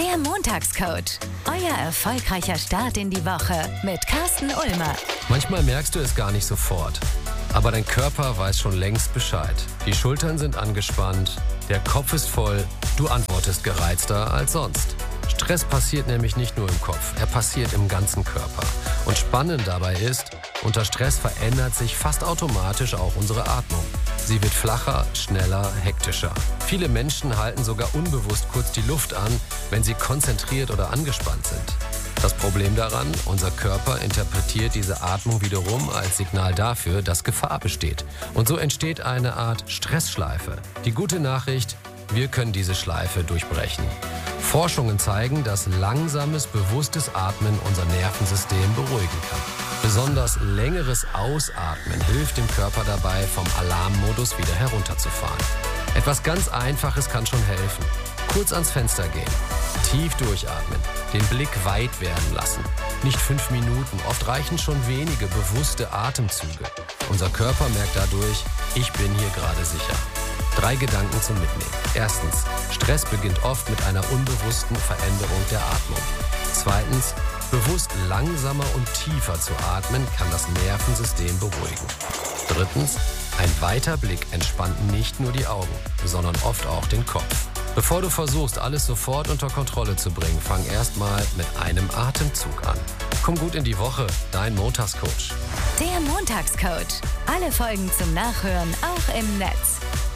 Der Montagscoach. Euer erfolgreicher Start in die Woche mit Carsten Ulmer. Manchmal merkst du es gar nicht sofort. Aber dein Körper weiß schon längst Bescheid. Die Schultern sind angespannt, der Kopf ist voll, du antwortest gereizter als sonst. Stress passiert nämlich nicht nur im Kopf, er passiert im ganzen Körper. Und spannend dabei ist, unter Stress verändert sich fast automatisch auch unsere Atmung. Sie wird flacher, schneller, hektischer. Viele Menschen halten sogar unbewusst kurz die Luft an, wenn sie konzentriert oder angespannt sind. Das Problem daran, unser Körper interpretiert diese Atmung wiederum als Signal dafür, dass Gefahr besteht. Und so entsteht eine Art Stressschleife. Die gute Nachricht, wir können diese Schleife durchbrechen. Forschungen zeigen, dass langsames, bewusstes Atmen unser Nervensystem beruhigen kann. Besonders längeres Ausatmen hilft dem Körper dabei, vom Alarmmodus wieder herunterzufahren. Etwas ganz Einfaches kann schon helfen. Kurz ans Fenster gehen, tief durchatmen, den Blick weit werden lassen. Nicht 5 Minuten, oft reichen schon wenige bewusste Atemzüge. Unser Körper merkt dadurch, ich bin hier gerade sicher. 3 Gedanken zum Mitnehmen. Erstens, Stress beginnt oft mit einer unbewussten Veränderung der Atmung. Zweitens, bewusst langsamer und tiefer zu atmen kann das Nervensystem beruhigen. Drittens, ein weiter Blick entspannt nicht nur die Augen, sondern oft auch den Kopf. Bevor du versuchst, alles sofort unter Kontrolle zu bringen, fang erstmal mit einem Atemzug an. Komm gut in die Woche, dein Montagscoach. Der Montagscoach. Alle Folgen zum Nachhören auch im Netz.